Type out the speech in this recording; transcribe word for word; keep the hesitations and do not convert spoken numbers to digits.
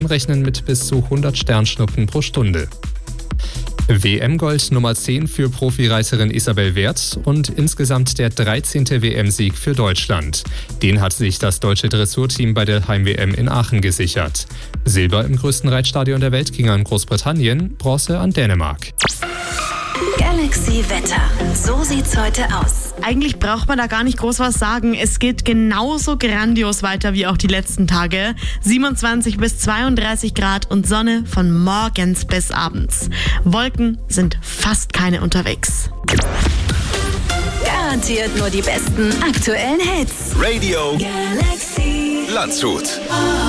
rechnen mit bis zu hundert Sternschnuppen pro Stunde. W M-Gold Nummer zehn für Profireiterin Isabel Werth und insgesamt der dreizehnte W M-Sieg für Deutschland. Den hat sich das deutsche Dressurteam bei der Heim-W M in Aachen gesichert. Silber im größten Reitstadion der Welt ging an Großbritannien, Bronze an Dänemark. Galaxy Wetter. So sieht's heute aus. Eigentlich braucht man da gar nicht groß was sagen. Es geht genauso grandios weiter wie auch die letzten Tage. siebenundzwanzig bis zweiunddreißig Grad und Sonne von morgens bis abends. Wolken sind fast keine unterwegs. Garantiert nur die besten aktuellen Hits. Radio Galaxy Landshut.